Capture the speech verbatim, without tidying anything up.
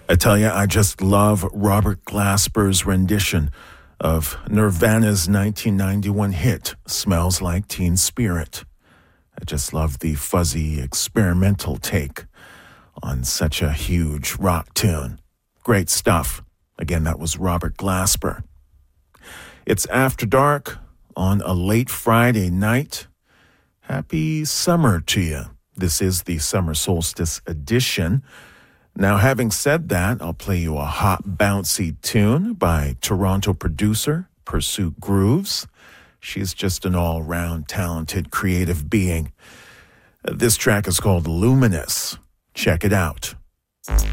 I tell you, I just love Robert Glasper's rendition of Nirvana's nineteen ninety-one hit, Smells Like Teen Spirit. I just love the fuzzy, experimental take on such a huge rock tune. Great stuff. Again, that was Robert Glasper. It's After Dark on a late Friday night. Happy summer to you. This is the Summer Solstice edition. Now, having said that, I'll play you a hot, bouncy tune by Toronto producer Pursuit Grooves. She's just an all-round talented, creative being. This track is called Luminous. Check it out.